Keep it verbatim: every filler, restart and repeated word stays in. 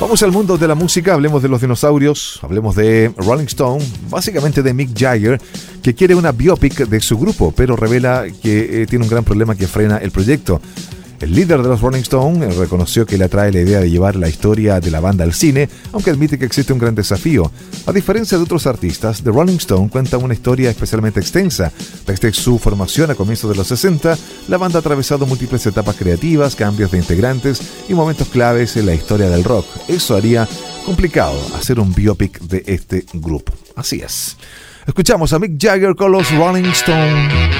Vamos al mundo de la música, hablemos de los dinosaurios, hablemos de Rolling Stone, básicamente de Mick Jagger, que quiere una biopic de su grupo, pero revela que eh, tiene un gran problema que frena el proyecto. El líder de los Rolling Stone eh, reconoció que le atrae la idea de llevar la historia de la banda al cine, aunque admite que existe un gran desafío. A diferencia de otros artistas, The Rolling Stone cuenta una historia especialmente extensa. Desde su formación a comienzos de los sesenta, la banda ha atravesado múltiples etapas creativas, cambios de integrantes y momentos claves en la historia del rock. Eso haría complicado hacer un biopic de este grupo. Así es. Escuchamos a Mick Jagger con los Rolling Stone.